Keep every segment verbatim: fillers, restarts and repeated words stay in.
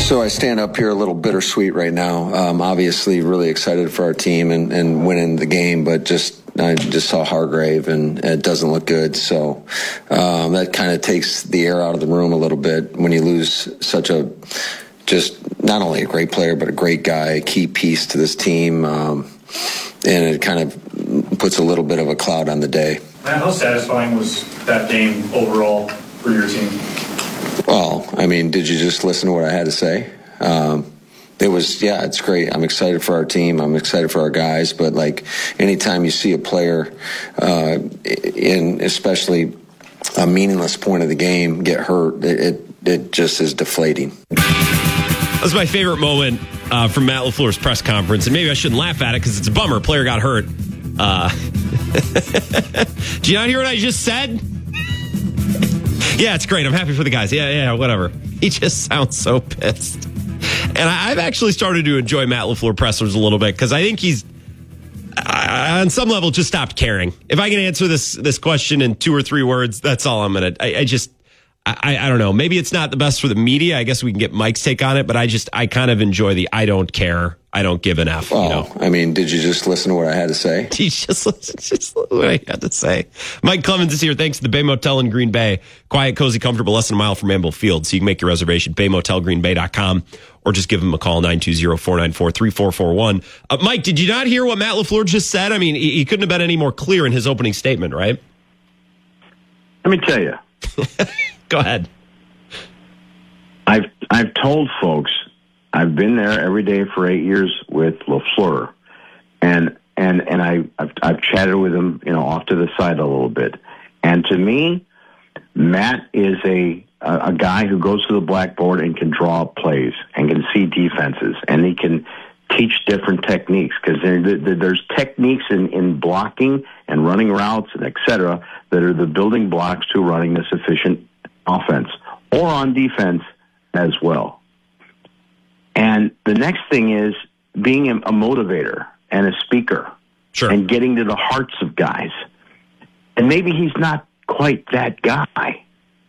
So I stand up here a little bittersweet right now. Um, obviously, really excited for our team and, and winning the game, but just I just saw Hargrave and it doesn't look good. So um, that kind of takes the air out of the room a little bit when you lose such a just not only a great player but a great guy, a key piece to this team, um, and it kind of puts a little bit of a cloud on the day. Man, how satisfying was that game overall for your team? Well, I mean, did you just listen to what I had to say? Um, it was, yeah, it's great. I'm excited for our team. I'm excited for our guys. But, like, anytime you see a player, uh, in especially a meaningless point of the game, get hurt, it, it, it just is deflating. That was my favorite moment uh, from Matt LaFleur's press conference. And maybe I shouldn't laugh at it because it's a bummer. Player got hurt. Uh, did you not hear what I just said? Yeah, it's great. I'm happy for the guys. Yeah, yeah, whatever. He just sounds so pissed. And I, I've actually started to enjoy Matt LaFleur pressers a little bit because I think he's, uh, on some level, just stopped caring. If I can answer this this question in two or three words, that's all I'm going to. I just, I, I don't know. Maybe it's not the best for the media. I guess we can get Mike's take on it, but I just, I kind of enjoy the I don't care. I don't give an F. Oh, you know? I mean, did you just listen to what I had to say? Did you just listen just what I had to say? Mike Clemens is here. Thanks to the Bay Motel in Green Bay. Quiet, cozy, comfortable, less than a mile from Amble Field. So you can make your reservation, bay motel green bay dot com, or just give him a call, nine two zero, four nine four, three four four one. Uh, Mike, did you not hear what Matt LaFleur just said? I mean, he, he couldn't have been any more clear in his opening statement, right? Let me tell you. Go ahead. I've I've told folks, I've been there every day for eight years with LaFleur, and and and I I've, I've chatted with him, you know, off to the side a little bit. And to me, Matt is a a guy who goes to the blackboard and can draw up plays and can see defenses, and he can teach different techniques because there, there, there's techniques in, in blocking and running routes and et cetera that are the building blocks to running this efficient offense or on defense as well. And the next thing is being a, a motivator and a speaker, sure, and getting to the hearts of guys. And maybe he's not quite that guy,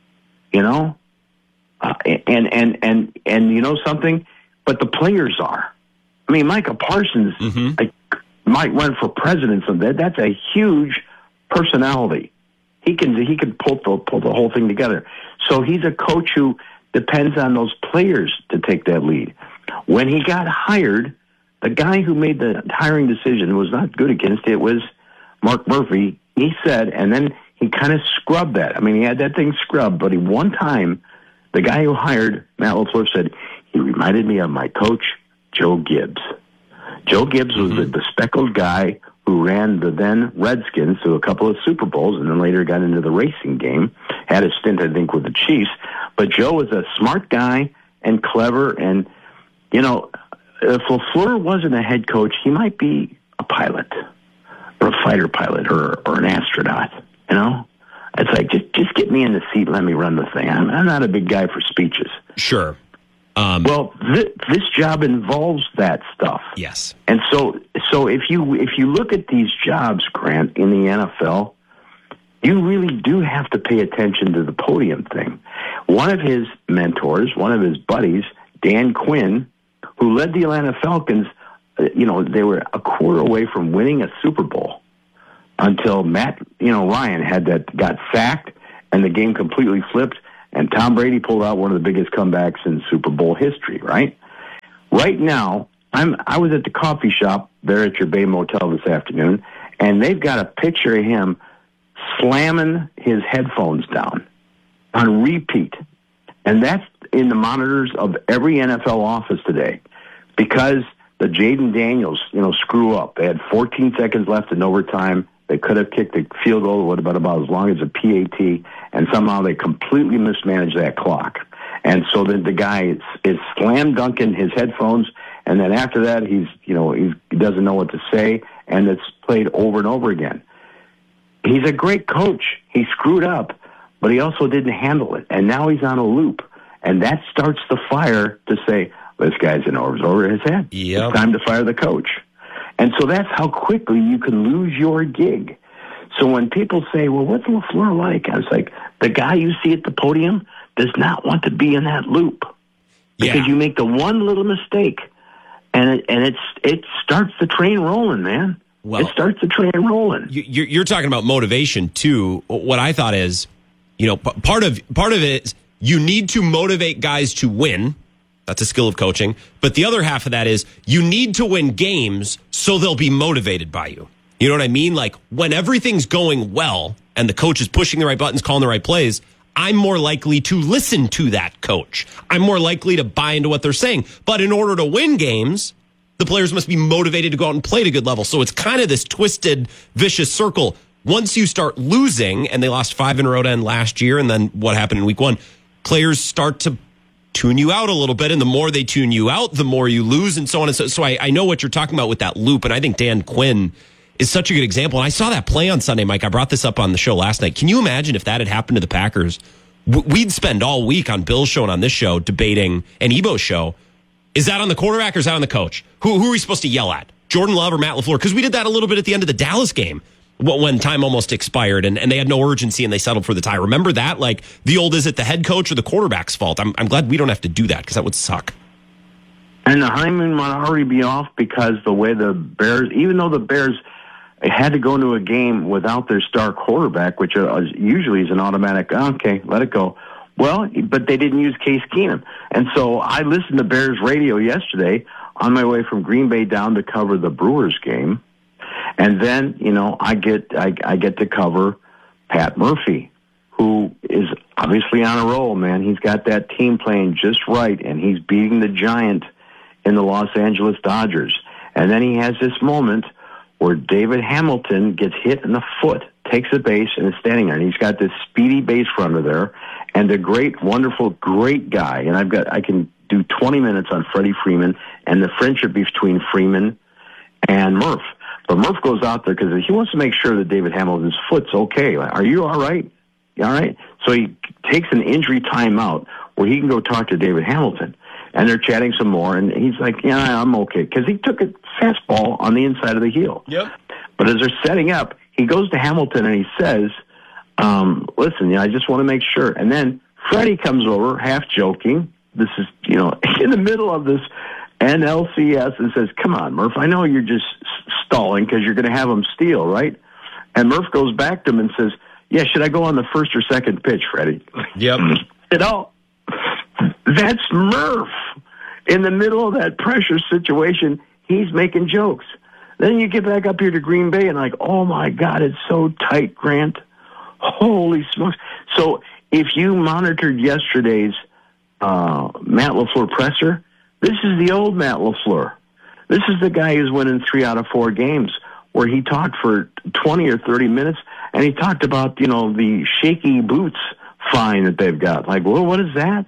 you know. Uh, and and and and you know something, but the players are. I mean, Micah Parsons mm-hmm. like, might run for president. So that that's a huge personality. He can he can pull the, pull the whole thing together. So he's a coach who depends on those players to take that lead. When he got hired, the guy who made the hiring decision was not good against it. It was Mark Murphy. He said, and then he kind of scrubbed that. I mean, he had that thing scrubbed, but he, one time, the guy who hired Matt LaFleur said, he reminded me of my coach, Joe Gibbs. Joe Gibbs was mm-hmm. the, the speckled guy who ran the then Redskins to a couple of Super Bowls and then later got into the racing game, had a stint, I think, with the Chiefs. But Joe was a smart guy and clever, and, you know, if LaFleur wasn't a head coach, he might be a pilot or a fighter pilot or, or an astronaut, you know? It's like, just just get me in the seat and let me run the thing. I'm, I'm not a big guy for speeches. Sure. Um, well, th- this job involves that stuff. Yes. And so so if you if you look at these jobs, Grant, in the N F L, you really do have to pay attention to the podium thing. One of his mentors, one of his buddies, Dan Quinn, who led the Atlanta Falcons, uh, you know, they were a quarter away from winning a Super Bowl until Matt, you know, Ryan had that, got sacked, and the game completely flipped, and Tom Brady pulled out one of the biggest comebacks in Super Bowl history, right? Right now, I'm, I was at the coffee shop there at your Bay Motel this afternoon, and they've got a picture of him slamming his headphones down on repeat. And that's in the monitors of every N F L office today because the Jaden Daniels, you know, screw up. They had fourteen seconds left in overtime. They could have kicked the field goal, what about about as long as a P A T, and somehow they completely mismanaged that clock. And so then the guy is, is slam dunking his headphones, and then after that he's, you know, he's, he doesn't know what to say, and it's played over and over again. He's a great coach. He screwed up, but he also didn't handle it, and now he's on a loop, and that starts the fire to say, this guy's in over, over his head. Yep. It's time to fire the coach. And so that's how quickly you can lose your gig. So when people say, well, what's LaFleur like? I was like, the guy you see at the podium does not want to be in that loop. because Yeah. you make the one little mistake, and it, and it's it starts the train rolling, man. Well, it starts the train rolling. You- You're, you're talking about motivation too. What I thought is, you know, p- part of part of it is you need to motivate guys to win. That's a skill of coaching. But the other half of that is you need to win games so they'll be motivated by you. You know what I mean? Like when everything's going well and the coach is pushing the right buttons, calling the right plays, I'm more likely to listen to that coach. I'm more likely to buy into what they're saying. But in order to win games, the players must be motivated to go out and play at a good level. So it's kind of this twisted, vicious circle. Once you start losing, and they lost five in a row to end last year, and then what happened in week one, players start to tune you out a little bit, and the more they tune you out, the more you lose, and so on and so. So I, I know what you're talking about with that loop, and I think Dan Quinn is such a good example. And I saw that play on Sunday, Mike. I brought this up on the show last night. Can you imagine if that had happened to the Packers? We'd spend all week on Bill's show and on this show debating, and Ebo's show, is that on the quarterback or is that on the coach? Who, who are we supposed to yell at? Jordan Love or Matt LaFleur? Because we did that a little bit at the end of the Dallas game when time almost expired and, and they had no urgency and they settled for the tie. Remember that? Like the old, is it the head coach or the quarterback's fault? I'm, I'm glad we don't have to do that because that would suck. And the honeymoon might already be off because the way the Bears, even though the Bears had to go into a game without their star quarterback, which usually is an automatic, okay, let it go. Well, but they didn't use Case Keenum. And so I listened to Bears radio yesterday on my way from Green Bay down to cover the Brewers game. And then, you know, I get I, I get to cover Pat Murphy, who is obviously on a roll, man. He's got that team playing just right, and he's beating the giant in the Los Angeles Dodgers. And then he has this moment where David Hamilton gets hit in the foot, takes a base, and is standing there. And he's got this speedy base runner there, and a great, wonderful, great guy. And I've got I can do twenty minutes on Freddie Freeman and the friendship between Freeman and Murph. But Murph goes out there because he wants to make sure that David Hamilton's foot's okay. Like, are you all right? You all right? So he takes an injury timeout where he can go talk to David Hamilton. And they're chatting some more, and he's like, yeah, I'm okay. Because he took a fastball on the inside of the heel. Yep. But as they're setting up, he goes to Hamilton and he says, um, listen, you know, I just want to make sure. And then Freddie comes over, half joking. This is, you know, in the middle of this N L C S and says, come on, Murph, I know you're just stalling because you're going to have him steal, right? And Murph goes back to him and says, yeah, should I go on the first or second pitch, Freddie? Yep. You know, that's Murph. In the middle of that pressure situation, he's making jokes. Then you get back up here to Green Bay and like, oh my God, it's so tight, Grant. Holy smokes. So if you monitored yesterday's uh, Matt LaFleur presser, this is the old Matt LaFleur. This is the guy who's winning three out of four games where he talked for twenty or thirty minutes and he talked about, you know, the shaky boots fine that they've got. Like, well, what is that?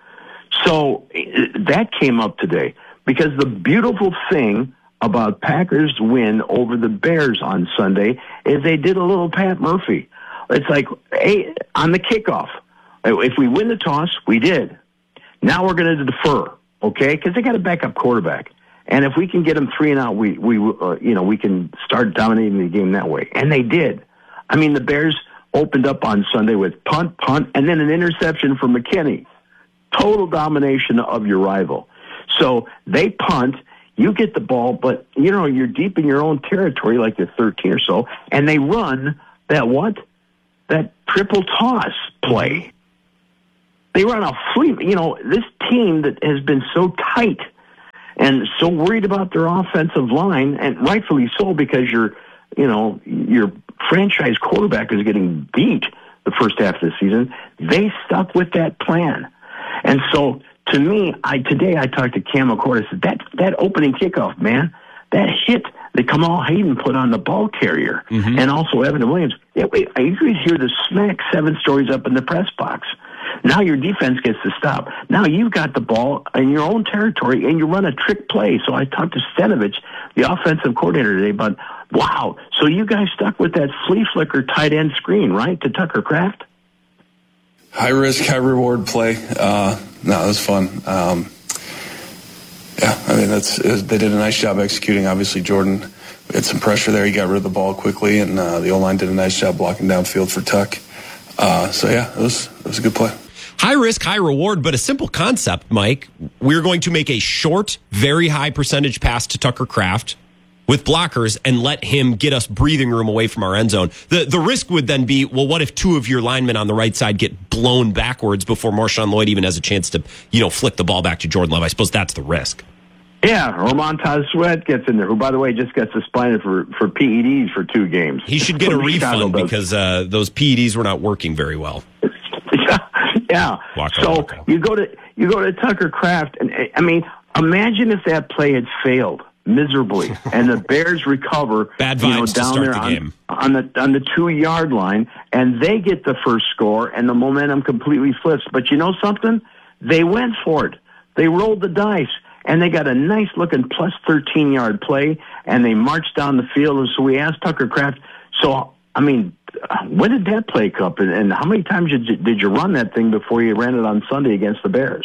So that came up today because the beautiful thing about Packers' win over the Bears on Sunday is they did a little Pat Murphy. It's like, hey, on the kickoff, if we win the toss, we did. Now we're going to defer, okay? Because they got a backup quarterback, and if we can get them three and out, we we uh, you know we can start dominating the game that way, and they did. I mean, the Bears opened up on Sunday with punt, punt, and then an interception from McKinney. Total domination of your rival. So they punt, you get the ball, but, you know, you're deep in your own territory, like you're thirteen or so, and they run that what? That triple toss play. They run a flea. You know, this team that has been so tight and so worried about their offensive line, and rightfully so because your, you know, your franchise quarterback is getting beat the first half of the season, they stuck with that plan. And so, to me, I today I talked to Cam McCord. I said, that, that opening kickoff, man, that hit that Kamal Hayden put on the ball carrier, mm-hmm. and also Evan Williams, yeah, wait, I usually hear the smack seven stories up in the press box. Now your defense gets to stop. Now you've got the ball in your own territory, and you run a trick play. So I talked to Stenovich, the offensive coordinator today, but wow, so you guys stuck with that flea flicker tight end screen, right, to Tucker Kraft? High risk, high reward play. Uh, no, it was fun. Um, yeah, I mean, that's it, they did a nice job executing. Obviously, Jordan, we had some pressure there. He got rid of the ball quickly, and uh, the O-line did a nice job blocking downfield for Tuck. Uh, so, yeah, it was it was a good play. High risk, high reward, but a simple concept, Mike. We're going to make a short, very high percentage pass to Tucker Kraft with blockers and let him get us breathing room away from our end zone. The the risk would then be, well, what if two of your linemen on the right side get blown backwards before Marshawn Lloyd even has a chance to, you know, flick the ball back to Jordan Love? I suppose that's the risk. Yeah, or Montez Sweat gets in there, who, by the way, just got suspended for, for P E Ds for two games. He should get a refund because uh, those P E Ds were not working very well. Yeah. Waka, so waka. you go to you go to Tucker Kraft, and I mean, imagine if that play had failed miserably, and the Bears recover, Bad you know, vibes to down start there the on, game. on the on the two yard line, and they get the first score, and the momentum completely flips. But you know something? They went for it. They rolled the dice, and they got a nice looking plus thirteen yard play, and they marched down the field. And so we asked Tucker Kraft. So I mean, when did that play come up, and, and how many times did you, did you run that thing before you ran it on Sunday against the Bears?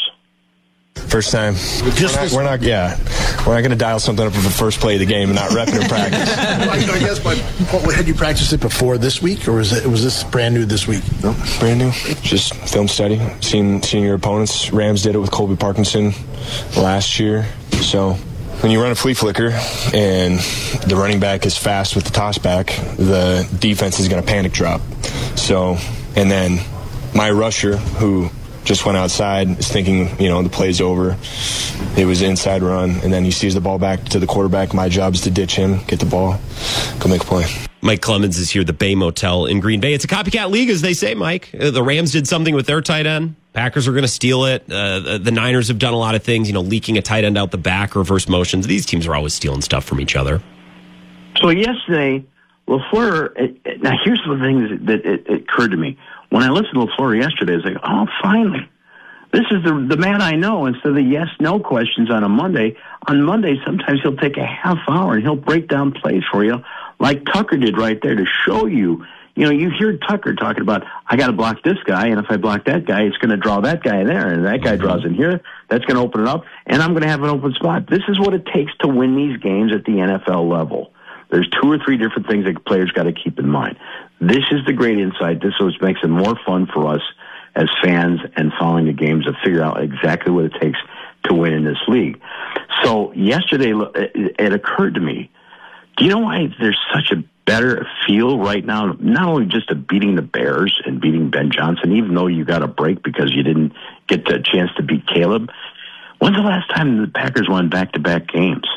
First time. Just we're not, we're not yeah. We're not going to dial something up for the first play of the game and not rep it in practice. Well, I guess, but had you practiced it before this week, or was it was this brand new this week? No, brand new. Just film study. Seen, seen your opponents. Rams did it with Colby Parkinson last year. So when you run a flea flicker and the running back is fast with the toss back, the defense is going to panic drop. So, and then my rusher, who just went outside, is thinking, you know, the play's over. It was an inside run, and then he sees the ball back to the quarterback. My job is to ditch him, get the ball, go make a play. Mike Clemens is here, the Bay Motel in Green Bay. It's a copycat league, as they say, Mike. Uh, the Rams did something with their tight end. Packers are going to steal it. Uh, the Niners have done a lot of things, you know, leaking a tight end out the back, reverse motions. These teams are always stealing stuff from each other. So yesterday, LaFleur, now here's the thing that it, it occurred to me. When I listened to LaFleur yesterday, I was like, oh, finally. This is the the man I know. Instead of the yes-no questions on a Monday, on Monday, sometimes he'll take a half hour and he'll break down plays for you, like Tucker did right there, to show you. You know, you hear Tucker talking about, I got to block this guy, and if I block that guy, it's going to draw that guy there, and that guy draws in here, that's going to open it up, and I'm going to have an open spot. This is what it takes to win these games at the N F L level. There's two or three different things that players got to keep in mind. This is the great insight. This is what makes it more fun for us as fans and following the games to figure out exactly what it takes to win in this league. So yesterday, it occurred to me, do you know why there's such a better feel right now, not only just of beating the Bears and beating Ben Johnson, even though you got a break because you didn't get the chance to beat Caleb? When's the last time the Packers won back-to-back games?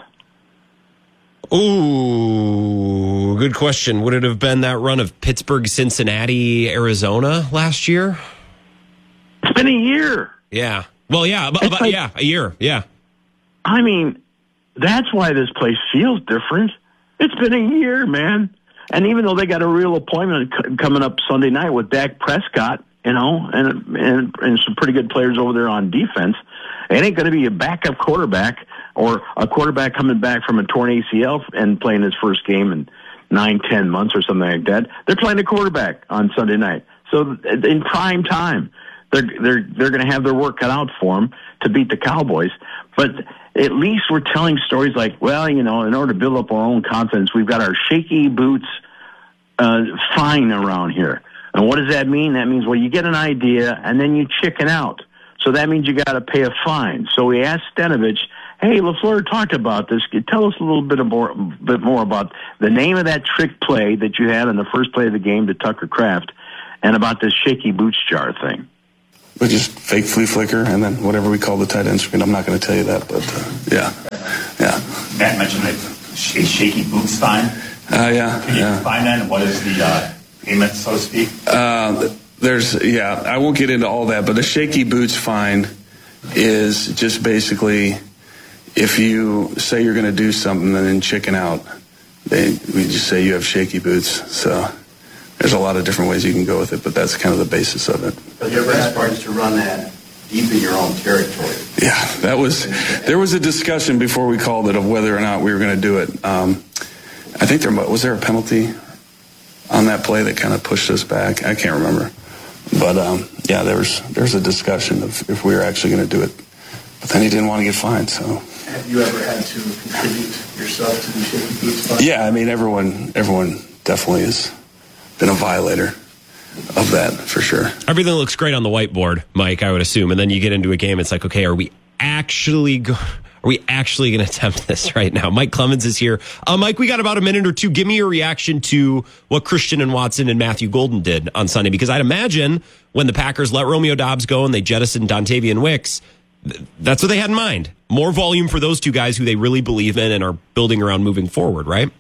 Ooh, good question. Would it have been that run of Pittsburgh, Cincinnati, Arizona last year? It's been a year. Yeah. Well, yeah, about, about, like, yeah, a year. Yeah. I mean, that's why this place feels different. It's been a year, man. And even though they got a real appointment c- coming up Sunday night with Dak Prescott, you know, and and, and some pretty good players over there on defense, it ain't going to be a backup quarterback or a quarterback coming back from a torn A C L and playing his first game in nine, ten months or something like that. They're playing a quarterback on Sunday night. So in prime time, they're they're they're going to have their work cut out for them to beat the Cowboys. But at least we're telling stories like, well, you know, in order to build up our own confidence, we've got our shaky boots uh, fine around here. And what does that mean? That means, well, you get an idea and then you chicken out. So that means you got to pay a fine. So we asked Stenavich, hey, LaFleur talked about this. Tell us a little bit more, bit more about the name of that trick play that you had on the first play of the game to Tucker Kraft and about this shaky boots jar thing. We just fake flea flicker and then whatever we call the tight end screen. I'm not going to tell you that, but uh, yeah. Yeah. Matt mentioned that sh- shaky boots fine. Uh, yeah. Can you yeah. define that? And what is the uh, payment, so to speak? Uh, there's, yeah, I won't get into all that, but a shaky boots fine is just basically if you say you're going to do something and then chicken out, they, we just say you have shaky boots. So there's a lot of different ways you can go with it, but that's kind of the basis of it. But your best part is to run that deep in your own territory. Yeah, that was, there was a discussion before we called it of whether or not we were going to do it. Um, I think there was there a penalty on that play that kind of pushed us back. I can't remember. But, um, yeah, there was, there was a discussion of if we were actually going to do it. But then he didn't want to get fined, so. Have you ever had to contribute yourself to the shaky boots fund? Yeah, I mean, everyone, everyone definitely has been a violator. of that for sure. Everything looks great on the whiteboard, Mike, I would assume. And then you get into a game, it's like, okay, are we actually go- are we actually going to attempt this right now? Mike Clemens is here. Uh, Mike, we got about a minute or two. Give me your reaction to what Christian and Watson and Matthew Golden did on Sunday, because I'd imagine when the Packers let Romeo Doubs go and they jettisoned Dontavian Wicks, th- that's what they had in mind. More volume for those two guys who they really believe in and are building around moving forward, right?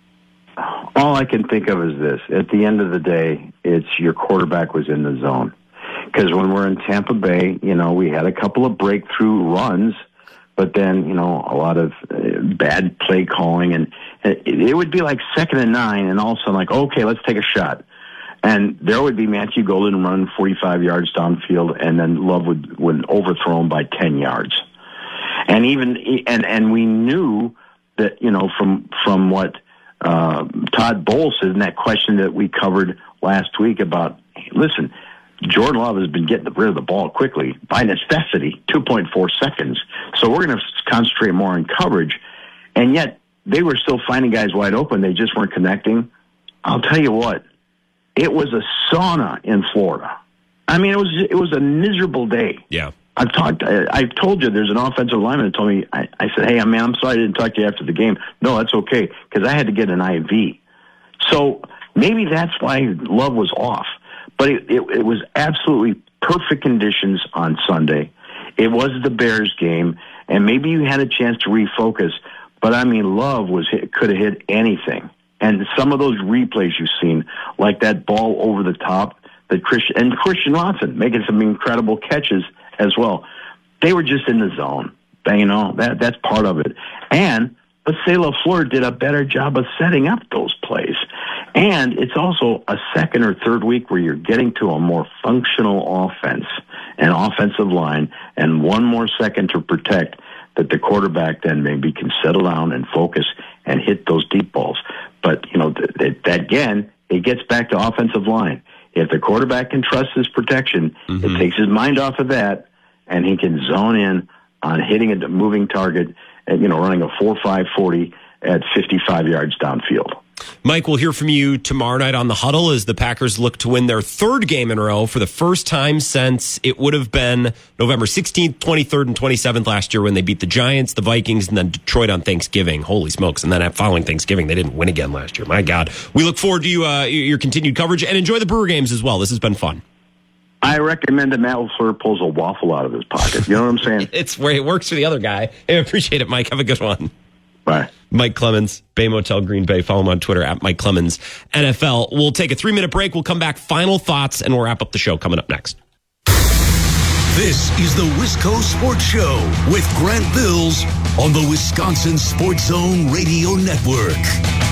All I can think of is this. At the end of the day, it's your quarterback was in the zone. Because when we're in Tampa Bay, you know, we had a couple of breakthrough runs, but then, you know, a lot of uh, bad play calling. And it, it would be like second and nine, and all of a sudden, like, okay, let's take a shot. And there would be Matthew Golden running forty-five yards downfield, and then Love would, would overthrow him by ten yards. And even, and, and we knew that, you know, from, from what, Uh, Todd Bowles said in that question that we covered last week about, hey, listen, Jordan Love has been getting rid of the ball quickly by necessity, two point four seconds. So we're going to concentrate more on coverage. And yet they were still finding guys wide open. They just weren't connecting. I'll tell you what, it was a sauna in Florida. I mean, it was it was a miserable day. Yeah. I've talked. I, I've told you. There's an offensive lineman that told me. I, I said, "Hey, I mean, I'm sorry I didn't talk to you after the game." No, that's okay, because I had to get an I V. So maybe that's why Love was off. But it, it, it was absolutely perfect conditions on Sunday. It was the Bears game, and maybe you had a chance to refocus. But I mean, Love was hit, could have hit anything. And some of those replays you've seen, like that ball over the top, that Christian and Christian Watson making some incredible catches as well. They were just in the zone. You know, that that's part of it. And let's say LaFleur did a better job of setting up those plays. And it's also a second or third week where you're getting to a more functional offense and offensive line, and one more second to protect, that the quarterback then maybe can settle down and focus and hit those deep balls. But, you know, th- th- that again, it gets back to offensive line. If the quarterback can trust his protection, mm-hmm. it takes his mind off of that, and he can zone in on hitting a moving target and, you know, running a four five forty at fifty-five yards downfield. Mike, we'll hear from you tomorrow night on The Huddle as the Packers look to win their third game in a row for the first time since it would have been November sixteenth, twenty-third, and twenty-seventh last year when they beat the Giants, the Vikings, and then Detroit on Thanksgiving. Holy smokes. And then following Thanksgiving, they didn't win again last year. My God. We look forward to you, uh, your continued coverage, and enjoy the Brewer games as well. This has been fun. I recommend that Matt LaFleur pulls a waffle out of his pocket. You know what I'm saying? It's where it works for the other guy. I appreciate it, Mike. Have a good one. Bye. Mike Clemens, Bay Motel Green Bay. Follow him on Twitter at Mike Clemens N F L. We'll take a three-minute break. We'll come back. Final thoughts, and we'll wrap up the show coming up next. This is the Wisco Sports Show with Grant Bills on the Wisconsin Sports Zone Radio Network.